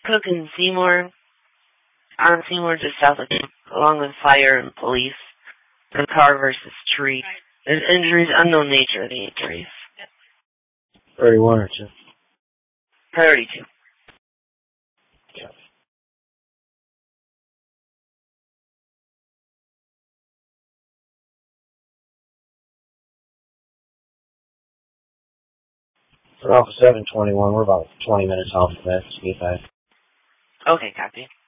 Cook and Seymour. On Seymour, just south of along with fire and police. The car versus tree. There's injuries, unknown nature of the injuries. Priority 1 or 2? Priority 2. Yeah. For Alpha 721, we're about 20 minutes off of that. Just get back. Okay, copy.